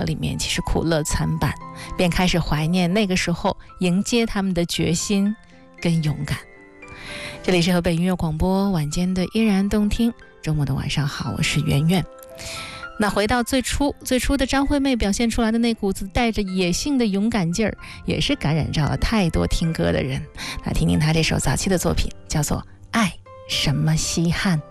里面其实苦乐参半，便开始怀念那个时候迎接他们的决心跟勇敢。这里是河北音乐广播晚间的依然动听，周末的晚上好，我是圆圆。那回到最初的张惠妹表现出来的那股子带着野性的勇敢劲儿，也是感染着了太多听歌的人。来听听她这首早期的作品，叫做《爱什么稀罕》。